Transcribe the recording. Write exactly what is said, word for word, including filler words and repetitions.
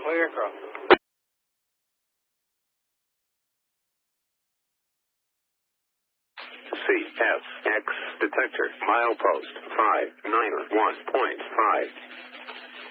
aircraft. C F X detector milepost five nine one point five.